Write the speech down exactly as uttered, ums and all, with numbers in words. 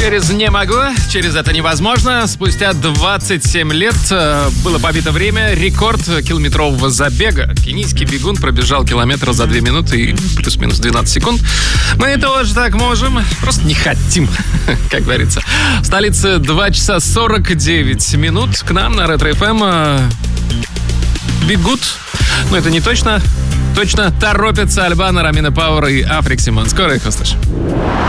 Через «не могу», через «это невозможно». Спустя двадцать семь лет было побито время. Рекорд километрового забега. Кенийский бегун пробежал километр за две минуты и плюс-минус двенадцать секунд. Мы тоже так можем, просто не хотим, как говорится. В столице два часа сорок девять минут. К нам на Ретро-эф эм бегут, но это не точно. Точно торопятся Альбана, Ромина Пауэр и Африк Симон. Скоро их услышим.